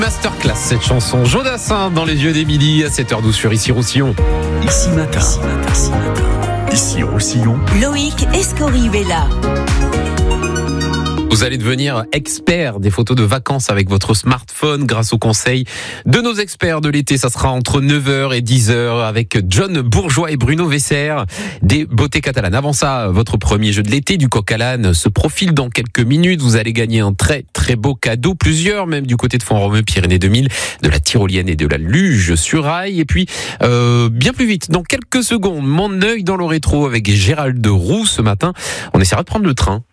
Masterclass, cette chanson Jodassin dans les yeux d'Émilie à 7h12 sur Ici Roussillon. Ici matin. Ici Roussillon. Loïc Escorive est là. Vous allez devenir expert des photos de vacances avec votre smartphone grâce aux conseils de nos experts de l'été. Ça sera entre 9h et 10h avec John Bourgeois et Bruno Vesser des Beautés Catalanes. Avant ça, votre premier jeu de l'été du Coq à l'âne se profile dans quelques minutes. Vous allez gagner un très très beau cadeau, plusieurs même du côté de Font-Romeu, Pyrénées 2000, de la tyrolienne et de la luge sur rail. Et puis, bien plus vite, dans quelques secondes, mon œil dans le rétro avec Gérald Roux ce matin. On essaiera de prendre le train.